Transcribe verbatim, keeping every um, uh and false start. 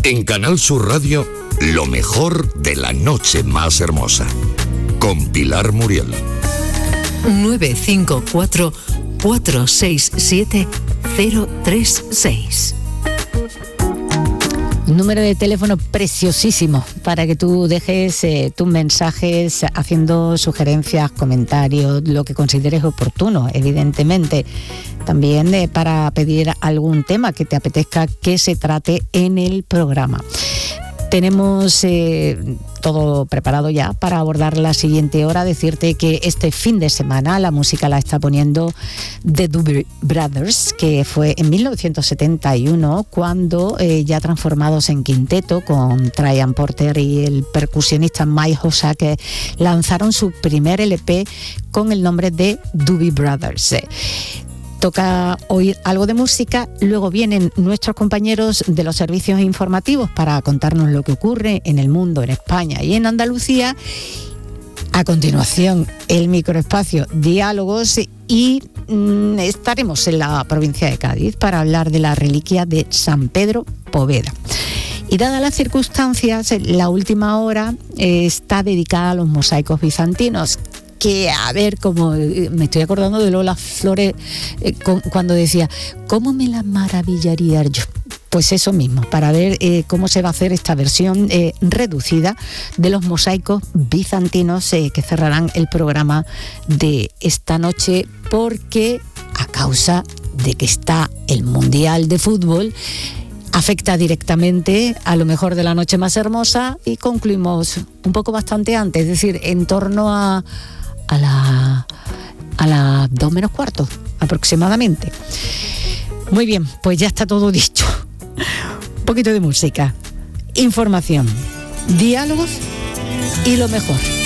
En Canal Sur Radio, lo mejor de la noche más hermosa. Con Pilar Muriel. nueve cinco cuatro, cuatro seis siete, cero tres seis. Un número de teléfono preciosísimo para que tú dejes eh, tus mensajes haciendo sugerencias, comentarios, lo que consideres oportuno, evidentemente. También eh, para pedir algún tema que te apetezca que se trate en el programa. Tenemos eh, todo preparado ya para abordar la siguiente hora. Decirte que este fin de semana la música la está poniendo The Doobie Brothers, que fue en mil novecientos setenta y uno cuando eh, ya transformados en quinteto con Tryan Porter y el percusionista Mike Hossa, que lanzaron su primer L P con el nombre de Doobie Brothers. Toca oír algo de música, luego vienen nuestros compañeros de los servicios informativos para contarnos lo que ocurre en el mundo, en España y en Andalucía. A continuación, el microespacio Diálogos y mmm, estaremos en la provincia de Cádiz para hablar de la reliquia de San Pedro Poveda. Y dadas las circunstancias, la última hora eh, está dedicada a los mosaicos bizantinos. Que, a ver, como me estoy acordando de Lola Flores eh, con, cuando decía, ¿cómo me la maravillaría yo? Pues eso mismo, para ver eh, cómo se va a hacer esta versión eh, reducida de los mosaicos bizantinos eh, que cerrarán el programa de esta noche, porque a causa de que está el Mundial de Fútbol, afecta directamente a lo mejor de la noche más hermosa y concluimos un poco bastante antes, es decir, en torno a a la a las dos menos cuarto aproximadamente. Muy bien, pues ya está todo dicho. Un poquito de música, información, diálogos y lo mejor.